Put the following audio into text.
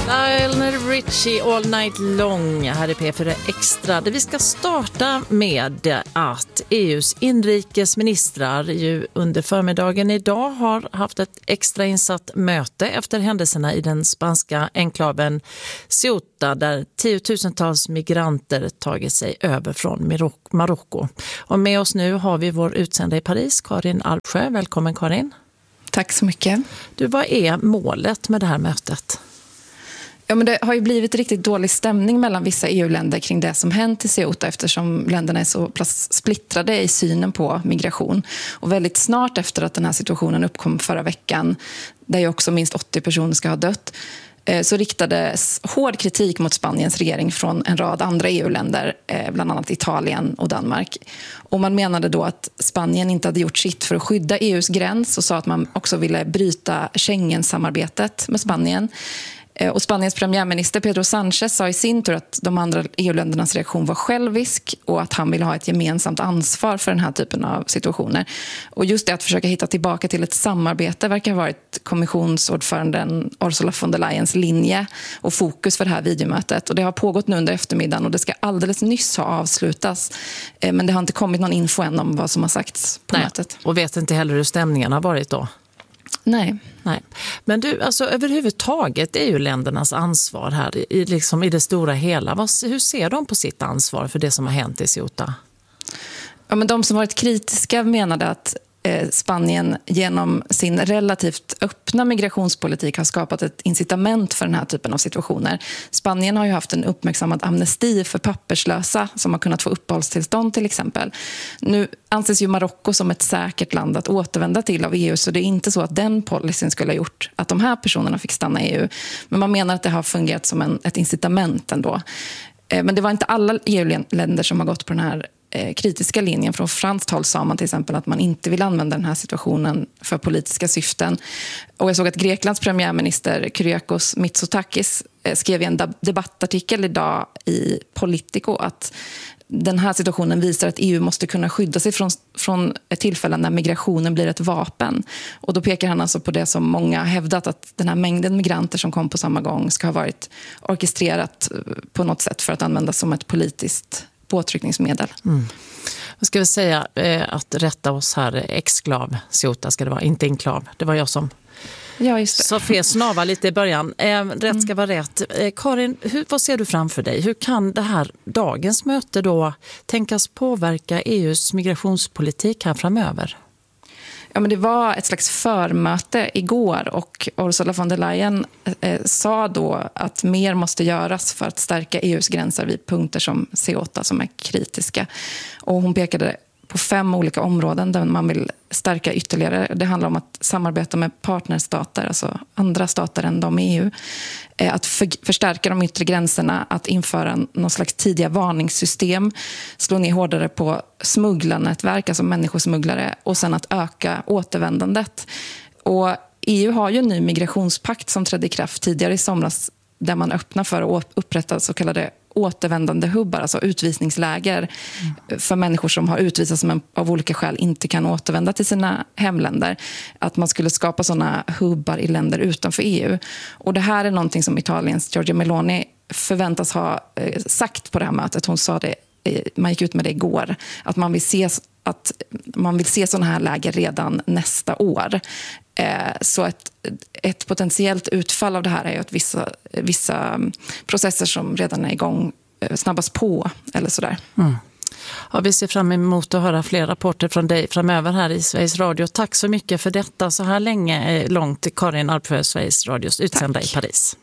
Lionel Richie All Night Long här i P4 Extra. Det vi ska starta med att EUs inrikesministrar ju under förmiddagen idag har haft ett extrainsatt möte efter händelserna i den spanska enklaven Ceuta där tiotusentals migranter tagit sig över från Marocko. Och med oss nu har vi vår utsända i Paris, Karin Alpsjö. Välkommen Karin. Tack så mycket. Du, vad är målet med det här mötet? Ja, men det har ju blivit riktigt dålig stämning mellan vissa EU-länder kring det som hänt i Ceuta eftersom länderna är så splittrade i synen på migration. Och väldigt snart efter att den här situationen uppkom förra veckan, där ju också minst 80 personer ska ha dött, så riktades hård kritik mot Spaniens regering från en rad andra EU-länder, bland annat Italien och Danmark. Och man menade då att Spanien inte hade gjort sitt för att skydda EUs gräns och sa att man också ville bryta Schengen-samarbetet med Spanien. Och Spaniens premiärminister Pedro Sánchez sa i sin tur att de andra EU-ländernas reaktion var självisk och att han ville ha ett gemensamt ansvar för den här typen av situationer. Och just det att försöka hitta tillbaka till ett samarbete verkar ha varit kommissionsordföranden Ursula von der Leyens linje och fokus för det här videomötet. Och det har pågått nu under eftermiddagen och det ska alldeles nyss ha avslutats. Men det har inte kommit någon info än om vad som har sagts på mötet. Och vet inte heller hur stämningen har varit då? Nej. Men du, alltså överhuvudtaget är ju ländernas ansvar här i det stora hela. Hur ser de på sitt ansvar för det som har hänt i Ceuta? Ja, men de som varit kritiska menade att Spanien genom sin relativt öppna migrationspolitik har skapat ett incitament för den här typen av situationer. Spanien har ju haft en uppmärksammad amnesti för papperslösa som har kunnat få uppehållstillstånd till exempel. Nu anses ju Marocko som ett säkert land att återvända till av EU, så det är inte så att den policyn skulle ha gjort att de här personerna fick stanna i EU. Men man menar att det har fungerat som ett incitament ändå. Men det var inte alla EU-länder som har gått på den här kritiska linjen. Från franskt håll sa man till exempel att man inte vill använda den här situationen för politiska syften. Och jag såg att Greklands premiärminister Kyriakos Mitsotakis skrev i en debattartikel idag i Politico att den här situationen visar att EU måste kunna skydda sig från ett tillfälle när migrationen blir ett vapen. Och då pekar han alltså på det som många har hävdat, att den här mängden migranter som kom på samma gång ska ha varit orkestrerat på något sätt för att användas som ett politiskt påtryckningsmedel. Jag ska väl säga att rätta oss här, exklav Ceuta ska det vara, inte enklav. Det var jag som så fel snava lite i början. Rätt ska vara rätt. Karin, vad ser du framför dig? Hur kan det här dagens möte då tänkas påverka EUs migrationspolitik här framöver? Ja, men det var ett slags förmöte igår och Ursula von der Leyen sa då att mer måste göras för att stärka EUs gränser vid punkter som Ceuta som är kritiska. Och hon pekade på 5 olika områden där man vill stärka ytterligare. Det handlar om att samarbeta med partnerstater, alltså andra stater än de i EU. Att förstärka de yttre gränserna, att införa någon slags tidiga varningssystem, slå ner hårdare på smugglarnätverk, alltså människosmugglare, och sen att öka återvändandet. Och EU har ju en ny migrationspakt som trädde i kraft tidigare i somras där man öppnar för att upprätta så kallade återvändande hubbar, alltså utvisningsläger för människor som har utvisats som av olika skäl inte kan återvända till sina hemländer. Att man skulle skapa sådana hubbar i länder utanför EU. Och det här är någonting som Italiens Giorgia Meloni förväntas ha sagt på det här mötet. Hon sa det, man gick ut med det igår, att man vill se sådana här läger redan nästa år. Så ett potentiellt utfall av det här är ju att vissa processer som redan är igång snabbas på eller sådär. Ja, vi ser fram emot att höra fler rapporter från dig framöver här i Sveriges Radio. Tack så mycket för detta så här långt, Karin Alpsjö, Sveriges Radios utsända i Paris.